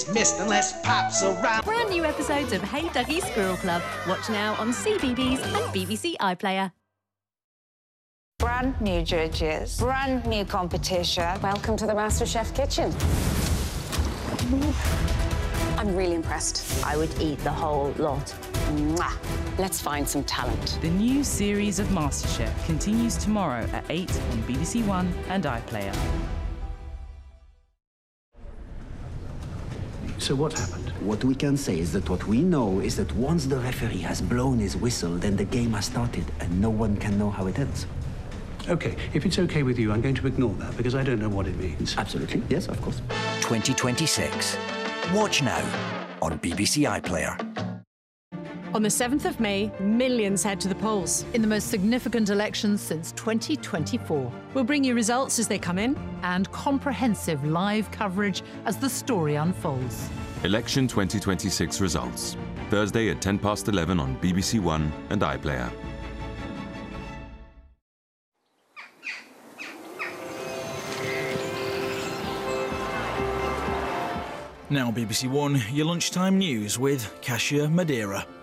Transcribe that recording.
Missed unless Pop's around. Brand new episodes of Hey Duggee Squirrel Club. Watch now on CBeebies and BBC iPlayer. Brand new judges, brand new competition. Welcome to the MasterChef kitchen. I'm really impressed. I would eat the whole lot. Mwah. Let's find some talent. The new series of MasterChef continues tomorrow at 8 on BBC One and iPlayer. So what happened? What we can say is that what we know is that once the referee has blown his whistle, then the game has started and no one can know how it ends. Okay, if it's okay with you, I'm going to ignore that because I don't know what it means. Absolutely, yes, of course. 2026. Watch now on BBC iPlayer. On the 7th of May, millions head to the polls in the most significant election since 2024. We'll bring you results as they come in and comprehensive live coverage as the story unfolds. Election 2026 results. Thursday at 11:10 on BBC One and iPlayer. Now BBC One, your lunchtime news with Kasia Madeira.